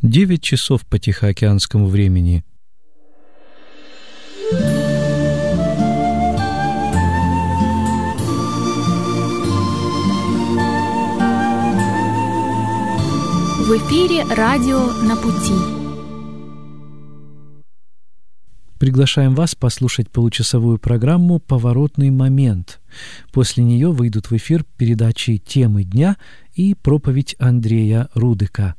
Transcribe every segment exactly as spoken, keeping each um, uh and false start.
Девять часов по тихоокеанскому времени. В эфире радио «На пути». Приглашаем вас послушать получасовую программу «Поворотный момент». После нее выйдут в эфир передачи «Темы дня» и проповедь Андрея Рудыка.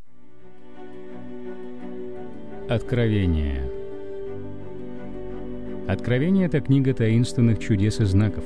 Откровение. Откровение — это книга таинственных чудес и знаков.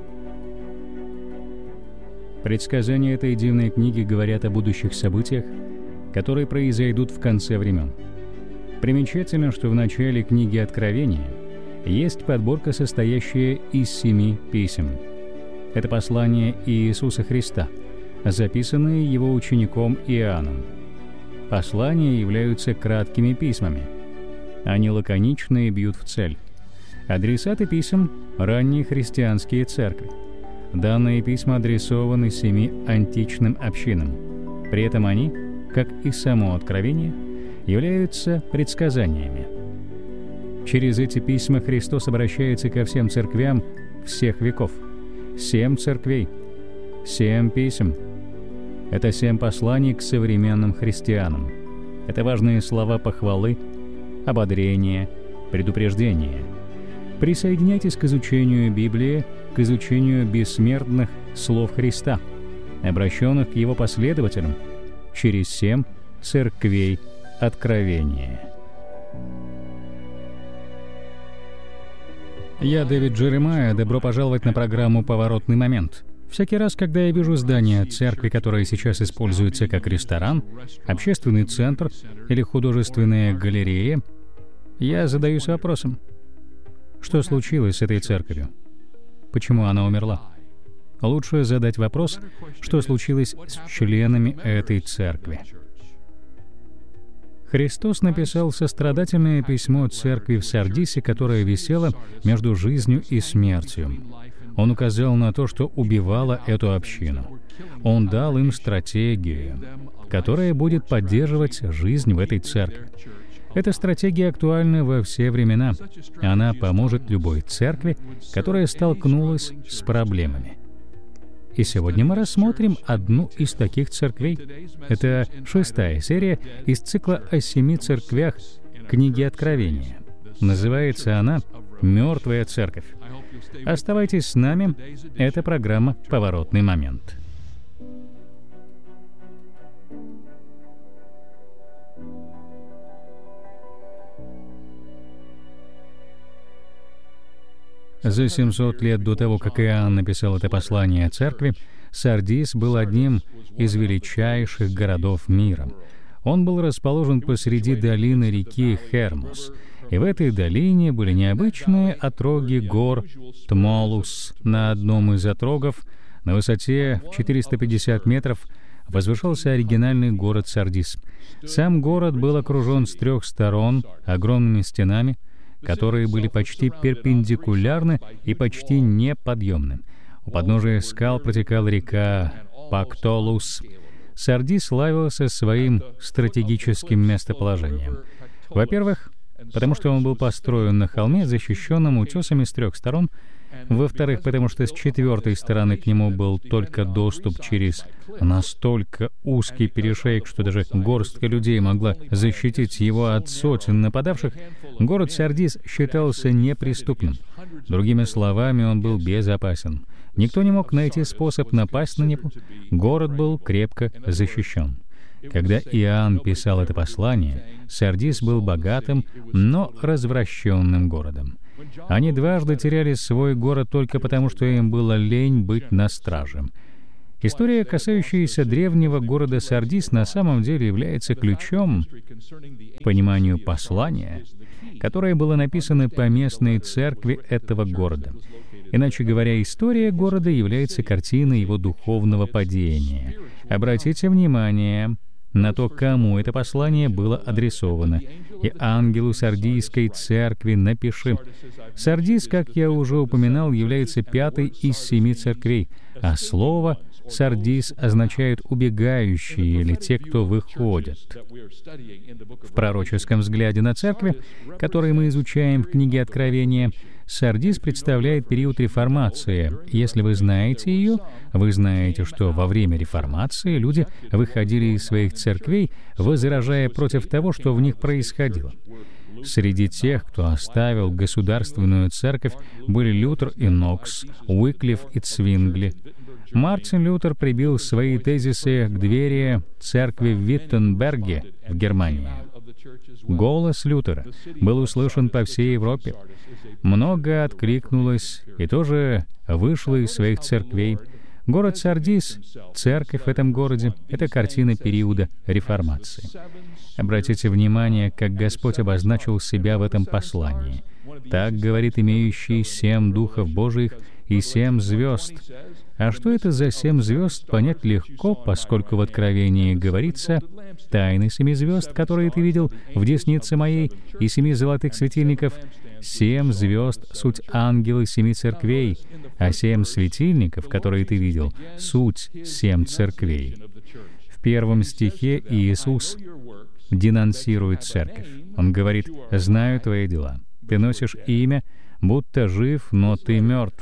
Предсказания этой дивной книги говорят о будущих событиях, которые произойдут в конце времен. Примечательно, что в начале книги Откровения есть подборка, состоящая из семи писем. Это послание Иисуса Христа, записанные его учеником Иоанном. Послания являются краткими письмами. Они лаконичны и бьют в цель. Адресаты писем — ранние христианские церкви. Данные письма адресованы семи античным общинам. При этом они, как и само Откровение, являются предсказаниями. Через эти письма Христос обращается ко всем церквям всех веков. Семь церквей, семь писем. Это семь посланий к современным христианам. Это важные слова похвалы, ободрения, предупреждения. Присоединяйтесь к изучению Библии, к изучению бессмертных слов Христа, обращенных к Его последователям через семь церквей Откровения. Я Дэвид Джеремайя. Добро пожаловать на программу «Поворотный момент». Всякий раз, когда я вижу здание церкви, которое сейчас используется как ресторан, общественный центр или художественная галерея, я задаюсь вопросом: что случилось с этой церковью? Почему она умерла? Лучше задать вопрос, что случилось с членами этой церкви. Христос написал сострадательное письмо церкви в Сардисе, которое висело между жизнью и смертью. Он указал на то, что убивало эту общину. Он дал им стратегию, которая будет поддерживать жизнь в этой церкви. Эта стратегия актуальна во все времена. Она поможет любой церкви, которая столкнулась с проблемами. И сегодня мы рассмотрим одну из таких церквей. Это шестая серия из цикла о семи церквях книги Откровения. Называется она «Мертвая церковь». Оставайтесь с нами. Это программа «Поворотный момент». За семьсот лет до того, как Иоанн написал это послание о церкви, Сардис был одним из величайших городов мира. Он был расположен посреди долины реки Хермос, и в этой долине были необычные отроги гор Тмолус. На одном из отрогов, на высоте в четыреста пятьдесят метров, возвышался оригинальный город Сардис. Сам город был окружен с трех сторон огромными стенами, которые были почти перпендикулярны и почти неподъемны. У подножия скал протекала река Пактолус. Сардис славился своим стратегическим местоположением. Во-первых, потому что он был построен на холме, защищенном утесами с трех сторон. Во-вторых, потому что с четвертой стороны к нему был только доступ через настолько узкий перешеек, что даже горстка людей могла защитить его от сотен нападавших. Город Сардис считался неприступным. Другими словами, он был безопасен. Никто не мог найти способ напасть на него. Город был крепко защищен. Когда Иоанн писал это послание, Сардис был богатым, но развращенным городом. Они дважды теряли свой город только потому, что им было лень быть на страже. История, касающаяся древнего города Сардис, на самом деле является ключом к пониманию послания, которое было написано по местной церкви этого города. Иначе говоря, история города является картиной его духовного падения. Обратите внимание на то, кому это послание было адресовано. «И ангелу Сардийской церкви напиши». Сардис, как я уже упоминал, является пятой из семи церквей, а слово Сардис означает «убегающие» или «те, кто выходят». В пророческом взгляде на церкви, который мы изучаем в книге Откровения, Сардис представляет период реформации. Если вы знаете ее, вы знаете, что во время реформации люди выходили из своих церквей, возражая против того, что в них происходило. Среди тех, кто оставил государственную церковь, были Лютер и Нокс, Уиклиф и Цвингли. Мартин Лютер прибил свои тезисы к двери церкви в Виттенберге в Германии. Голос Лютера был услышан по всей Европе. Много откликнулось и тоже вышло из своих церквей. Город Сардис, церковь в этом городе — это картина периода реформации. Обратите внимание, как Господь обозначил себя в этом послании. Так говорит имеющий семь духов Божиих и семь звезд. А что это за семь звезд, понять легко, поскольку в Откровении говорится: «Тайны семи звезд, которые ты видел в деснице моей, и семи золотых светильников». Семь звезд — суть ангелы семи церквей, а семь светильников, которые ты видел, — суть семь церквей. В первом стихе Иисус денонсирует церковь. Он говорит: «Знаю твои дела. Ты носишь имя, будто жив, но ты мертв».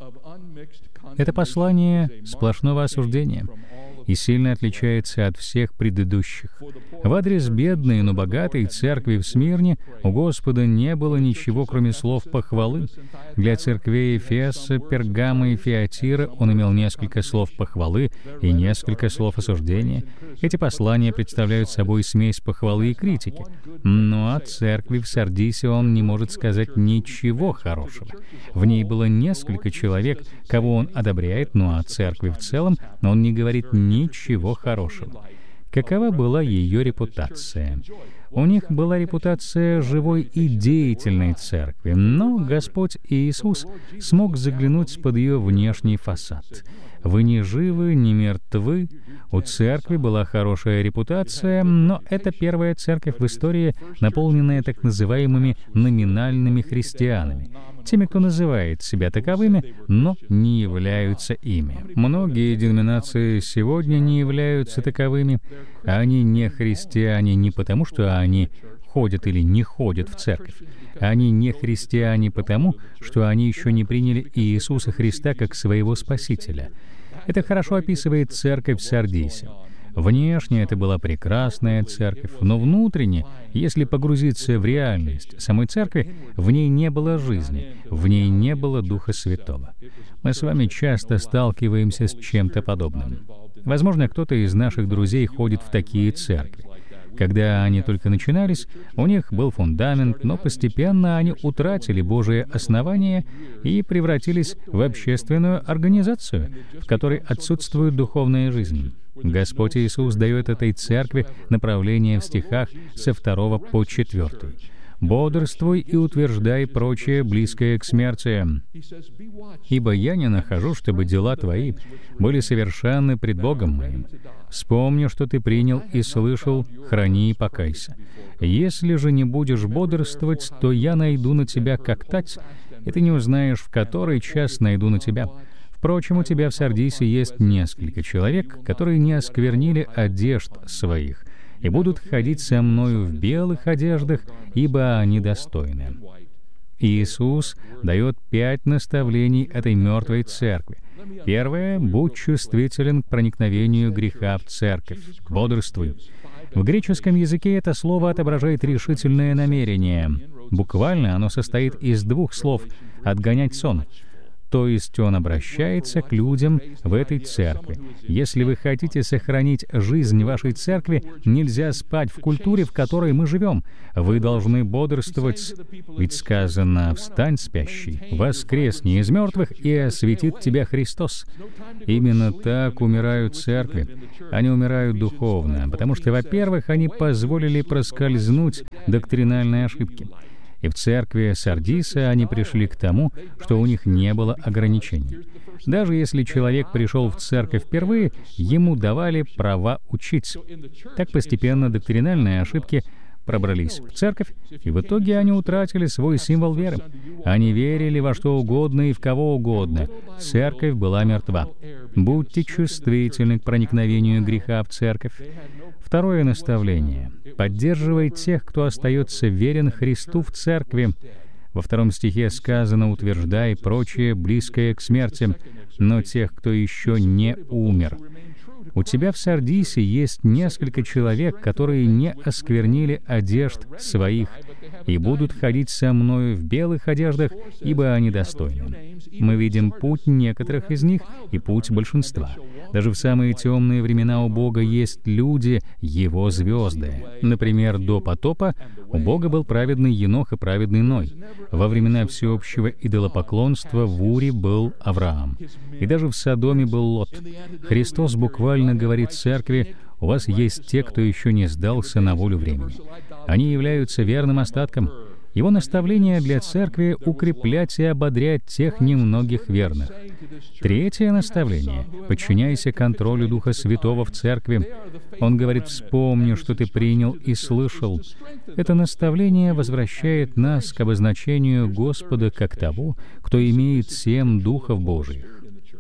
Это послание сплошного осуждения и сильно отличается от всех предыдущих. В адрес бедной, но богатой церкви в Смирне у Господа не было ничего, кроме слов похвалы. Для церквей Эфеса, Пергама и Фиатира он имел несколько слов похвалы и несколько слов осуждения. Эти послания представляют собой смесь похвалы и критики. Но о церкви в Сардисе он не может сказать ничего хорошего. В ней было несколько человек, кого он одобряет, но о церкви в целом он не говорит ничего хорошего. Какова была ее репутация? У них была репутация живой и деятельной церкви, но Господь Иисус смог заглянуть под ее внешний фасад. Вы не живы, не мертвы. У церкви была хорошая репутация, но это первая церковь в истории, наполненная так называемыми номинальными христианами, теми, кто называет себя таковыми, но не являются ими. Многие деноминации сегодня не являются таковыми. Они не христиане не потому, что они ходят или не ходят в церковь. Они не христиане потому, что они еще не приняли Иисуса Христа как своего Спасителя. Это хорошо описывает церковь в Сардисе. Внешне это была прекрасная церковь, но внутренне, если погрузиться в реальность самой церкви, в ней не было жизни, в ней не было Духа Святого. Мы с вами часто сталкиваемся с чем-то подобным. Возможно, кто-то из наших друзей ходит в такие церкви. Когда они только начинались, у них был фундамент, но постепенно они утратили Божие основание и превратились в общественную организацию, в которой отсутствует духовная жизнь. Господь Иисус дает этой церкви направление в стихах со второго по четвертый. «Бодрствуй и утверждай прочее, близкое к смерти. Ибо я не нахожу, чтобы дела твои были совершенны пред Богом моим. Вспомни, что ты принял и слышал, храни и покайся. Если же не будешь бодрствовать, то я найду на тебя как тать, и ты не узнаешь, в который час найду на тебя». Впрочем, у тебя в Сардисе есть несколько человек, которые не осквернили одежд своих, и будут ходить со мною в белых одеждах, ибо они достойны. Иисус дает пять наставлений этой мертвой церкви. Первое — будь чувствителен к проникновению греха в церковь. Бодрствуй. В греческом языке это слово отображает решительное намерение. Буквально оно состоит из двух слов «отгонять сон». То есть он обращается к людям в этой церкви. Если вы хотите сохранить жизнь вашей церкви, нельзя спать в культуре, в которой мы живем. Вы должны бодрствовать. Ведь сказано: «Встань, спящий, воскресни из мертвых, и осветит тебя Христос». Именно так умирают церкви. Они умирают духовно, потому что, во-первых, они позволили проскользнуть доктринальной ошибки. И в церкви Сардиса они пришли к тому, что у них не было ограничений. Даже если человек пришел в церковь впервые, ему давали права учить. Так постепенно доктринальные ошибки пробрались в церковь, и в итоге они утратили свой символ веры. Они верили во что угодно и в кого угодно. Церковь была мертва. Будьте чувствительны к проникновению греха в церковь. Второе наставление. Поддерживай тех, кто остается верен Христу в церкви. Во втором стихе сказано: «Утверждай прочее, близкое к смерти, но тех, кто еще не умер». У тебя в Сардисе есть несколько человек, которые не осквернили одежд своих и будут ходить со мною в белых одеждах, ибо они достойны. Мы видим путь некоторых из них и путь большинства. Даже в самые темные времена у Бога есть люди, Его звезды. Например, до потопа у Бога был праведный Енох и праведный Ной. Во времена всеобщего идолопоклонства в Уре был Авраам. И даже в Содоме был Лот. Христос буквально говорит церкви: у вас есть те, кто еще не сдался на волю времени. Они являются верным остатком. Его наставление для церкви — укреплять и ободрять тех немногих верных. Третье наставление — подчиняйся контролю Духа Святого в церкви. Он говорит: «Вспомни, что ты принял и слышал». Это наставление возвращает нас к обозначению Господа как того, кто имеет семь Духов Божиих.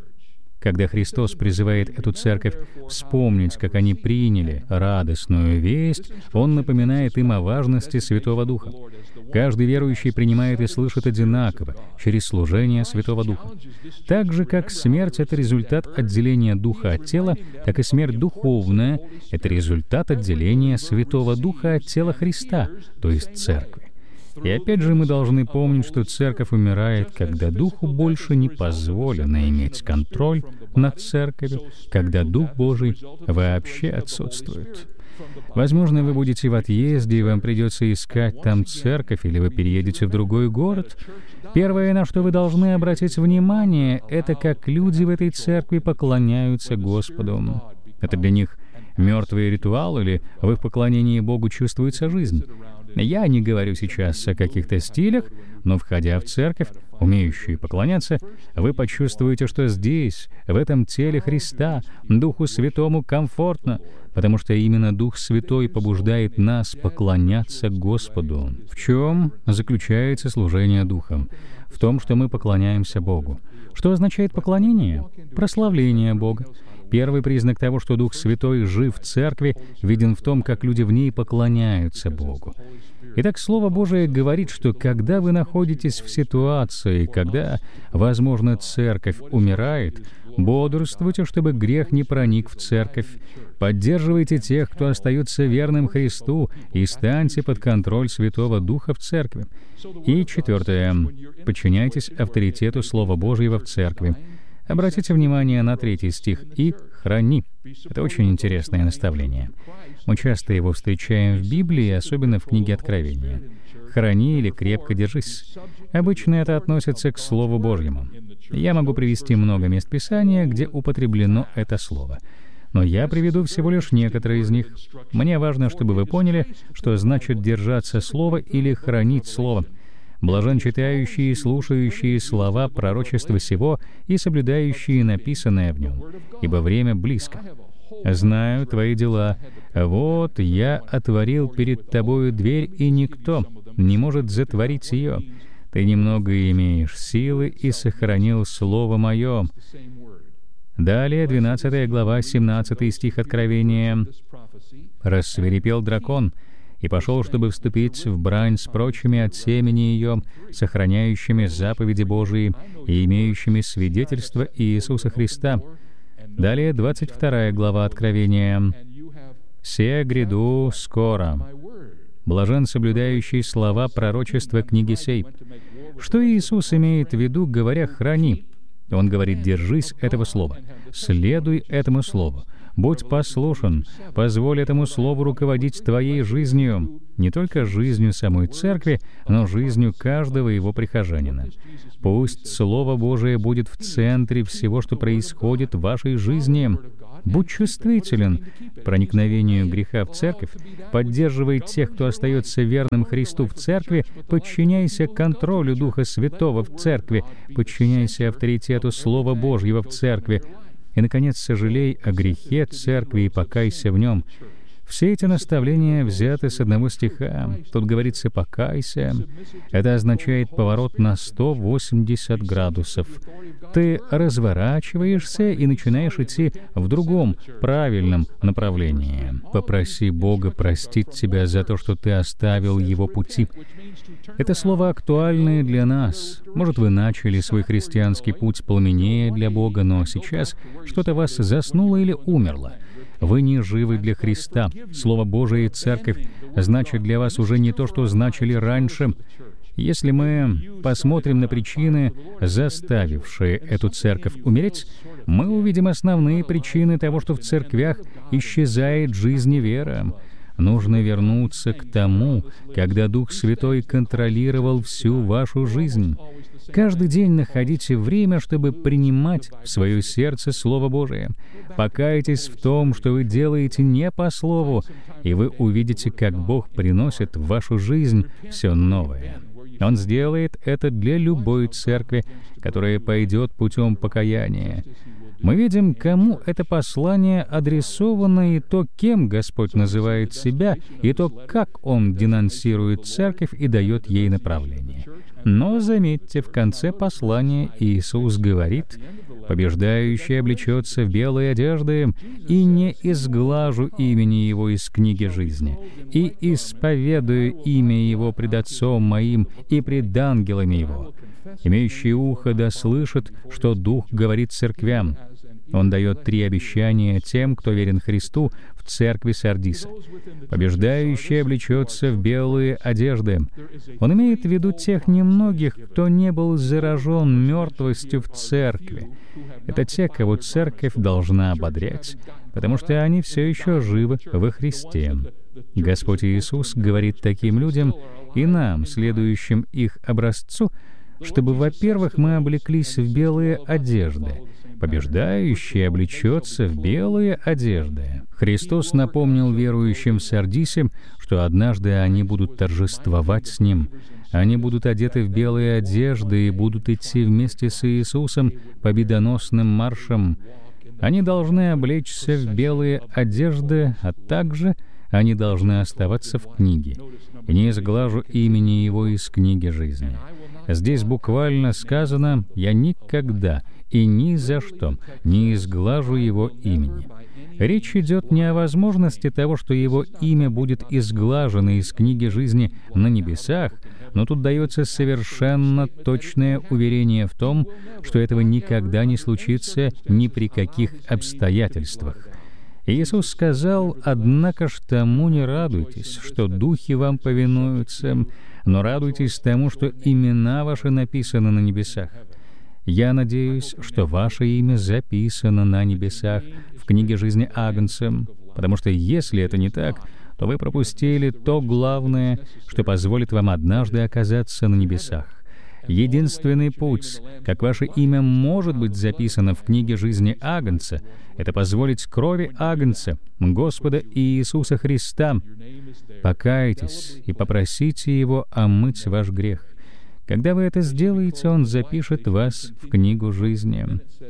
Когда Христос призывает эту церковь вспомнить, как они приняли радостную весть, Он напоминает им о важности Святого Духа. Каждый верующий принимает и слышит одинаково, через служение Святого Духа. Так же, как смерть — это результат отделения Духа от тела, так и смерть духовная — это результат отделения Святого Духа от тела Христа, то есть Церкви. И опять же мы должны помнить, что Церковь умирает, когда Духу больше не позволено иметь контроль над Церковью, когда Дух Божий вообще отсутствует. Возможно, вы будете в отъезде, и вам придется искать там церковь, или вы переедете в другой город. Первое, на что вы должны обратить внимание, это как люди в этой церкви поклоняются Господу. Это для них мертвый ритуал, или в их поклонении Богу чувствуется жизнь? Я не говорю сейчас о каких-то стилях, но, входя в церковь, умеющую поклоняться, вы почувствуете, что здесь, в этом теле Христа, Духу Святому комфортно, потому что именно Дух Святой побуждает нас поклоняться Господу. В чем заключается служение Духом? В том, что мы поклоняемся Богу. Что означает поклонение? Прославление Бога. Первый признак того, что Дух Святой жив в церкви, виден в том, как люди в ней поклоняются Богу. Итак, Слово Божие говорит, что когда вы находитесь в ситуации, когда, возможно, церковь умирает, бодрствуйте, чтобы грех не проник в церковь. Поддерживайте тех, кто остается верным Христу, и станьте под контроль Святого Духа в церкви. И четвертое. Подчиняйтесь авторитету Слова Божьего в церкви. Обратите внимание на третий стих: «И храни». Это очень интересное наставление. Мы часто его встречаем в Библии, особенно в книге Откровения. «Храни» или «крепко держись». Обычно это относится к Слову Божьему. Я могу привести много мест Писания, где употреблено это слово. Но я приведу всего лишь некоторые из них. Мне важно, чтобы вы поняли, что значит держаться слова или хранить слово. Блажен читающие и слушающие слова пророчества сего и соблюдающие написанное в нем, ибо время близко. Знаю твои дела. Вот я отворил перед тобою дверь, и никто не может затворить ее. Ты немного имеешь силы и сохранил слово мое». Далее, двенадцатая глава, семнадцатый стих Откровения. «Рассвирепел дракон, и пошел, чтобы вступить в брань с прочими от семени ее, сохраняющими заповеди Божии и имеющими свидетельство Иисуса Христа». Далее, двадцать вторая глава Откровения. «Се гряду скоро. Блажен соблюдающий слова пророчества книги сей». Что Иисус имеет в виду, говоря «храни»? Он говорит: держись этого слова, следуй этому слову, будь послушен, позволь этому слову руководить твоей жизнью, не только жизнью самой церкви, но жизнью каждого его прихожанина. Пусть Слово Божие будет в центре всего, что происходит в вашей жизни. Будь чувствителен к проникновению греха в церковь, поддерживай тех, кто остается верным Христу в церкви, подчиняйся контролю Духа Святого в церкви, подчиняйся авторитету Слова Божьего в церкви, и, наконец, сожалей о грехе церкви и покайся в нем. Все эти наставления взяты с одного стиха. Тут говорится «покайся». Это означает поворот на сто восемьдесят градусов. Ты разворачиваешься и начинаешь идти в другом, правильном направлении. Попроси Бога простить тебя за то, что ты оставил Его пути. Это слово актуальное для нас. Может, вы начали свой христианский путь пламеннее для Бога, но сейчас что-то вас заснуло или умерло. Вы не живы для Христа. Слово Божие и Церковь значат для вас уже не то, что значили раньше. Если мы посмотрим на причины, заставившие эту церковь умереть, мы увидим основные причины того, что в церквях исчезает жизнь и вера. Нужно вернуться к тому, когда Дух Святой контролировал всю вашу жизнь. Каждый день находите время, чтобы принимать в свое сердце Слово Божие. Покайтесь в том, что вы делаете не по Слову, и вы увидите, как Бог приносит в вашу жизнь все новое. Он сделает это для любой церкви, которая пойдет путем покаяния. Мы видим, кому это послание адресовано, и то, кем Господь называет себя, и то, как Он денонсирует церковь и дает ей направление. Но, заметьте, в конце послания Иисус говорит: «Побеждающий облечется в белые одежды, и не изглажу имени Его из книги жизни, и исповедую имя Его пред Отцом Моим и пред ангелами Его. Имеющий ухо да слышит, что Дух говорит церквям». Он дает три обещания тем, кто верен Христу в церкви Сардиса. «Побеждающий облечется в белые одежды». Он имеет в виду тех немногих, кто не был заражен мертвостью в церкви. Это те, кого церковь должна ободрять, потому что они все еще живы во Христе. Господь Иисус говорит таким людям и нам, следующим их образцу, чтобы, во-первых, мы облеклись в белые одежды. Побеждающий облечется в белые одежды. Христос напомнил верующим в Сардисе, что однажды они будут торжествовать с Ним. Они будут одеты в белые одежды и будут идти вместе с Иисусом победоносным маршем. Они должны облечься в белые одежды, а также они должны оставаться в книге. «Не изглажу имени Его из книги жизни». Здесь буквально сказано: «Я никогда и ни за что не изглажу Его имени». Речь идет не о возможности того, что Его имя будет изглажено из книги жизни на небесах, но тут дается совершенно точное уверение в том, что этого никогда не случится ни при каких обстоятельствах. Иисус сказал: «Однако ж тому не радуйтесь, что духи вам повинуются, но радуйтесь тому, что имена ваши написаны на небесах». Я надеюсь, что ваше имя записано на небесах в книге жизни Агнца, потому что если это не так, то вы пропустили то главное, что позволит вам однажды оказаться на небесах. Единственный путь, как ваше имя может быть записано в книге жизни Агнца, это позволить крови Агнца, Господа Иисуса Христа. Покайтесь и попросите Его омыть ваш грех. Когда вы это сделаете, Он запишет вас в книгу жизни.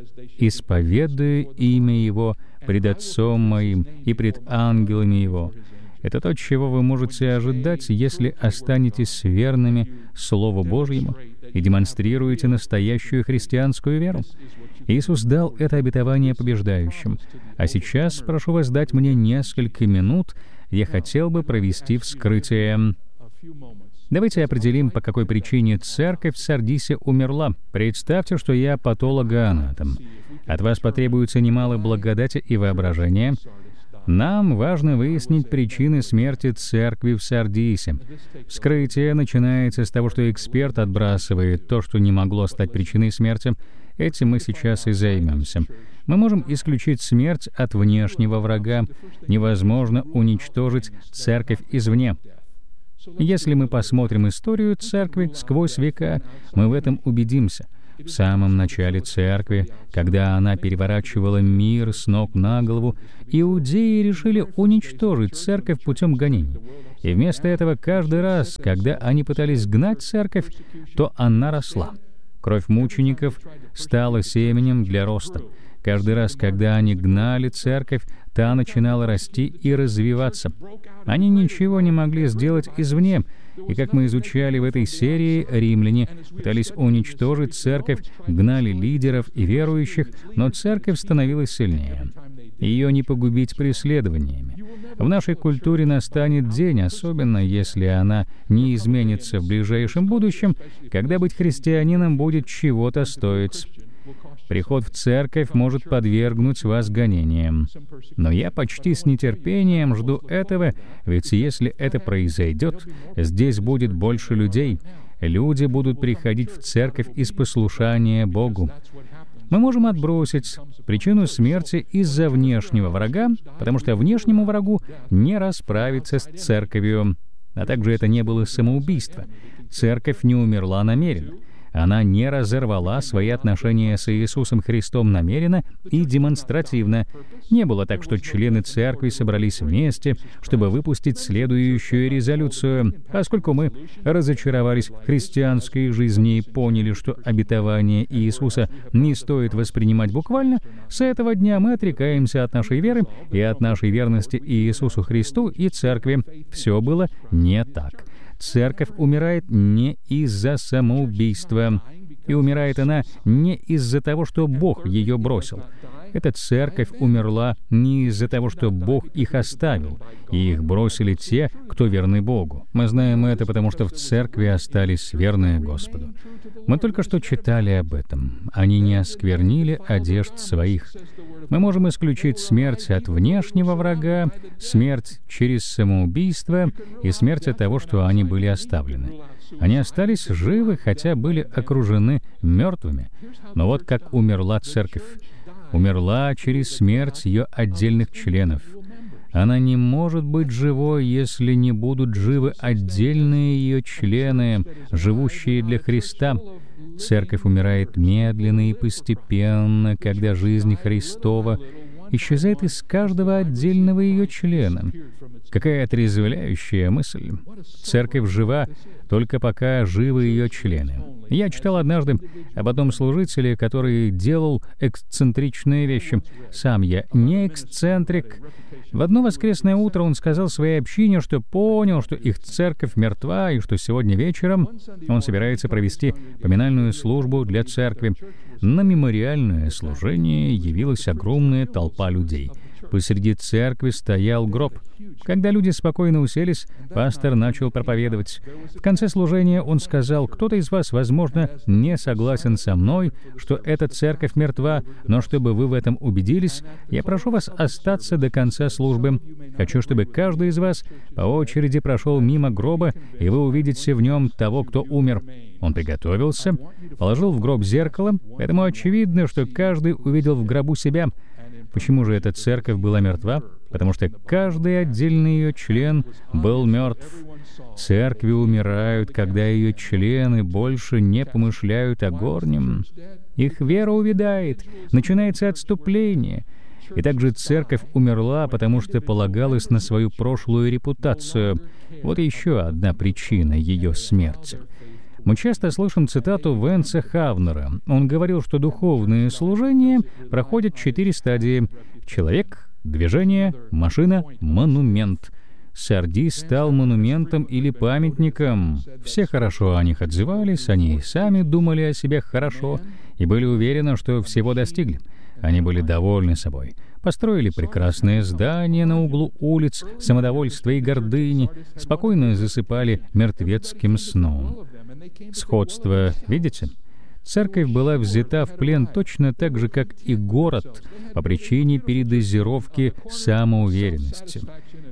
«Исповедую имя Его пред Отцом Моим и пред ангелами Его». Это то, чего вы можете ожидать, если останетесь верными Слову Божьему и демонстрируете настоящую христианскую веру. Иисус дал это обетование побеждающим. А сейчас прошу вас дать мне несколько минут. Я хотел бы провести вскрытие. Давайте определим, по какой причине церковь в Сардисе умерла. Представьте, что я патологоанатом. От вас потребуется немало благодати и воображения. Нам важно выяснить причины смерти церкви в Сардисе. Вскрытие начинается с того, что эксперт отбрасывает то, что не могло стать причиной смерти. Этим мы сейчас и займемся. Мы можем исключить смерть от внешнего врага. Невозможно уничтожить церковь извне. Если мы посмотрим историю церкви сквозь века, мы в этом убедимся. В самом начале церкви, когда она переворачивала мир с ног на голову, иудеи решили уничтожить церковь путем гонений. И вместо этого каждый раз, когда они пытались гнать церковь, то она росла. Кровь мучеников стала семенем для роста. Каждый раз, когда они гнали церковь, та начинала расти и развиваться. Они ничего не могли сделать извне, и, как мы изучали в этой серии, римляне пытались уничтожить церковь, гнали лидеров и верующих, но церковь становилась сильнее. Ее не погубить преследованиями. В нашей культуре настанет день, особенно если она не изменится в ближайшем будущем, когда быть христианином будет чего-то стоить. Приход в церковь может подвергнуть вас гонениям. Но я почти с нетерпением жду этого, ведь если это произойдет, здесь будет больше людей. Люди будут приходить в церковь из послушания Богу. Мы можем отбросить причину смерти из-за внешнего врага, потому что внешнему врагу не расправиться с церковью. А также это не было самоубийство. Церковь не умерла намеренно. Она не разорвала свои отношения с Иисусом Христом намеренно и демонстративно. Не было так, что члены церкви собрались вместе, чтобы выпустить следующую резолюцию. Поскольку мы разочаровались в христианской жизни и поняли, что обетование Иисуса не стоит воспринимать буквально, с этого дня мы отрекаемся от нашей веры и от нашей верности Иисусу Христу и церкви. Все было не так. Церковь умирает не из-за самоубийства. И умирает она не из-за того, что Бог ее бросил. Эта церковь умерла не из-за того, что Бог их оставил, и их бросили те, кто верны Богу. Мы знаем это, потому что в церкви остались верные Господу. Мы только что читали об этом. Они не осквернили одежд своих. Мы можем исключить смерть от внешнего врага, смерть через самоубийство и смерть от того, что они были оставлены. Они остались живы, хотя были окружены мертвыми. Но вот как умерла церковь. Умерла через смерть ее отдельных членов. Она не может быть живой, если не будут живы отдельные ее члены, живущие для Христа. Церковь умирает медленно и постепенно, когда жизнь Христова исчезает из каждого отдельного ее члена. Какая отрезвляющая мысль! Церковь жива только пока живы ее члены. Я читал однажды об одном служителе, который делал эксцентричные вещи. Сам я не эксцентрик. В одно воскресное утро он сказал своей общине, что понял, что их церковь мертва, и что сегодня вечером он собирается провести поминальную службу для церкви. На мемориальное служение явилась огромная толпа людей. Посреди церкви стоял гроб. Когда люди спокойно уселись, пастор начал проповедовать. В конце служения он сказал: «Кто-то из вас, возможно, не согласен со мной, что эта церковь мертва, но чтобы вы в этом убедились, я прошу вас остаться до конца службы. Хочу, чтобы каждый из вас по очереди прошел мимо гроба, и вы увидите в нем того, кто умер». Он приготовился, положил в гроб зеркало, поэтому очевидно, что каждый увидел в гробу себя. Почему же эта церковь была мертва? Потому что каждый отдельный ее член был мертв. Церкви умирают, когда ее члены больше не помышляют о горнем. Их вера увядает, начинается отступление. И также церковь умерла, потому что полагалась на свою прошлую репутацию. Вот еще одна причина ее смерти. Мы часто слышим цитату Венса Хавнера. Он говорил, что духовные служения проходят четыре стадии: человек, движение, машина, монумент. Сардис стал монументом или памятником. Все хорошо о них отзывались, они и сами думали о себе хорошо и были уверены, что всего достигли. Они были довольны собой. Построили прекрасные здания на углу улиц, самодовольства и гордыни, спокойно засыпали мертвецким сном. Сходство, видите? Церковь была взята в плен точно так же, как и город, по причине передозировки самоуверенности.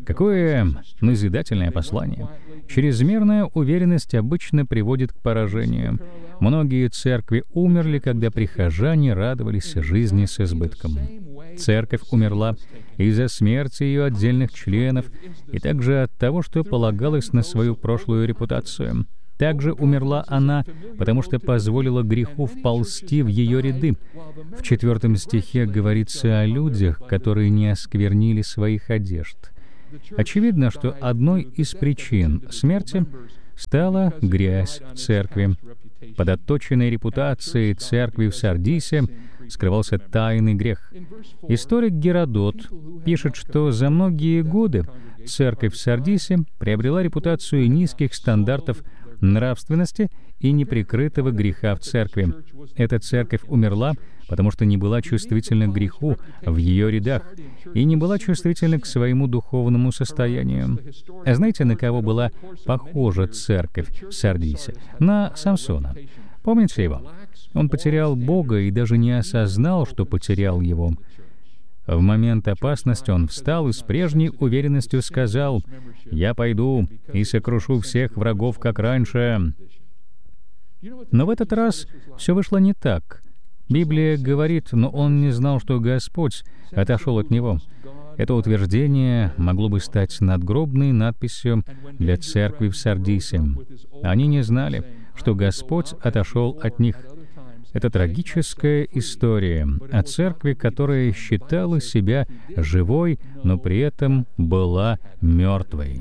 Какое назидательное послание! Чрезмерная уверенность обычно приводит к поражению. Многие церкви умерли, когда прихожане радовались жизни с избытком. Церковь умерла из-за смерти ее отдельных членов и также от того, что полагалось на свою прошлую репутацию. Также умерла она, потому что позволила греху вползти в ее ряды. В четвертом стихе говорится о людях, которые не осквернили своих одежд. Очевидно, что одной из причин смерти стала грязь в церкви. Под отточенной репутацией церкви в Сардисе скрывался тайный грех. Историк Геродот пишет, что за многие годы церковь в Сардисе приобрела репутацию низких стандартов нравственности и неприкрытого греха в церкви. Эта церковь умерла, потому что не была чувствительна к греху в ее рядах и не была чувствительна к своему духовному состоянию. А знаете, на кого была похожа церковь в Сардисе? На Самсона. Помните его? Он потерял Бога и даже не осознал, что потерял его. В момент опасности он встал и с прежней уверенностью сказал: «Я пойду и сокрушу всех врагов, как раньше». Но в этот раз все вышло не так. Библия говорит, но он не знал, что Господь отошел от него. Это утверждение могло бы стать надгробной надписью для церкви в Сардисе. Они не знали, что Господь отошел от них. Это трагическая история о церкви, которая считала себя живой, но при этом была мертвой.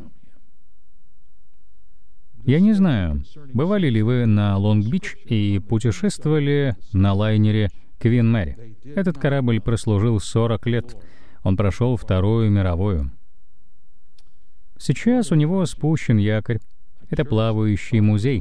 Я не знаю, бывали ли вы на Лонг-Бич и путешествовали на лайнере Queen Mary. Этот корабль прослужил сорок лет. Он прошел Вторую мировую. Сейчас у него спущен якорь. Это плавающий музей.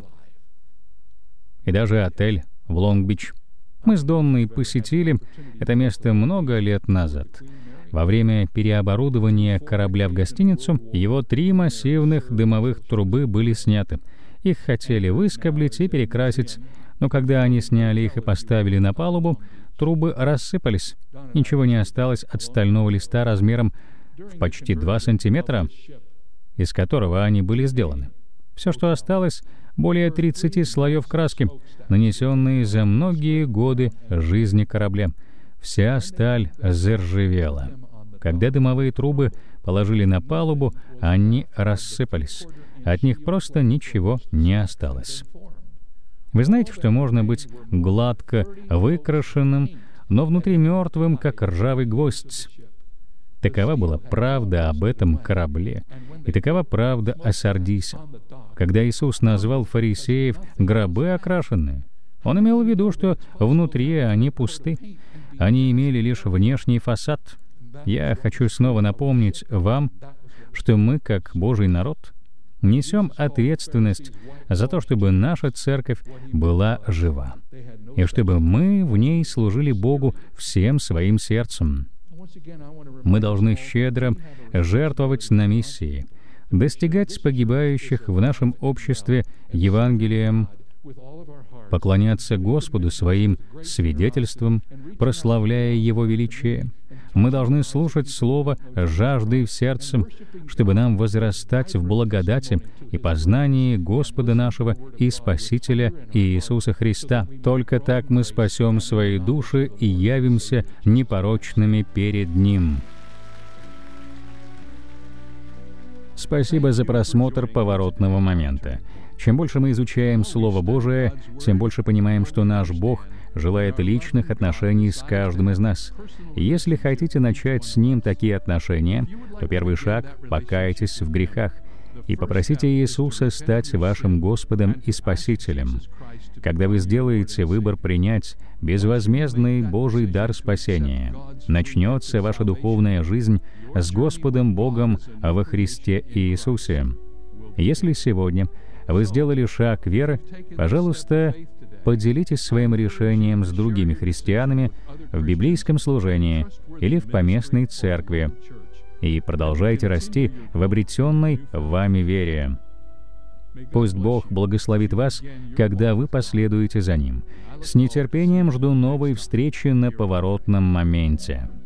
И даже отель в Лонг-Бич. Мы с Донной посетили это место много лет назад. Во время переоборудования корабля в гостиницу его три массивных дымовых трубы были сняты. Их хотели выскоблить и перекрасить, но когда они сняли их и поставили на палубу, трубы рассыпались. Ничего не осталось от стального листа размером в почти два сантиметра, из которого они были сделаны. Все, что осталось, более тридцати слоев краски, нанесенные за многие годы жизни корабля. Вся сталь заржавела. Когда дымовые трубы положили на палубу, они рассыпались. От них просто ничего не осталось. Вы знаете, что можно быть гладко выкрашенным, но внутри мертвым, как ржавый гвоздь. Такова была правда об этом корабле, и такова правда о Сардисе. Когда Иисус назвал фарисеев «гробы окрашенные», Он имел в виду, что внутри они пусты. Они имели лишь внешний фасад. Я хочу снова напомнить вам, что мы, как Божий народ, несем ответственность за то, чтобы наша церковь была жива, и чтобы мы в ней служили Богу всем своим сердцем. Мы должны щедро жертвовать на миссии, достигать погибающих в нашем обществе Евангелием, поклоняться Господу своим свидетельством, прославляя Его величие. Мы должны слушать Слово жаждой в сердце, чтобы нам возрастать в благодати и познании Господа нашего и Спасителя Иисуса Христа. Только так мы спасем свои души и явимся непорочными перед Ним. Спасибо за просмотр «Поворотного момента». Чем больше мы изучаем Слово Божие, тем больше понимаем, что наш Бог желает личных отношений с каждым из нас. Если хотите начать с Ним такие отношения, то первый шаг — покайтесь в грехах и попросите Иисуса стать вашим Господом и Спасителем. Когда вы сделаете выбор принять безвозмездный Божий дар спасения, начнется ваша духовная жизнь с Господом Богом во Христе Иисусе. Если сегодня вы сделали шаг веры, пожалуйста, поделитесь своим решением с другими христианами в библейском служении или в поместной церкви и продолжайте расти в обретенной вами вере. Пусть Бог благословит вас, когда вы последуете за Ним. С нетерпением жду новой встречи на поворотном моменте.